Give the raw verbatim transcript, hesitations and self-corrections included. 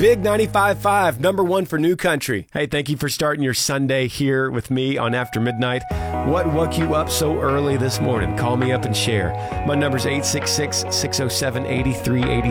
Big ninety-five point five, number one for New Country. Hey, thank you for starting your Sunday here with me on After Midnight. What woke you up so early this morning? Call me up and share. My number's eight six six, six oh seven, eight three eight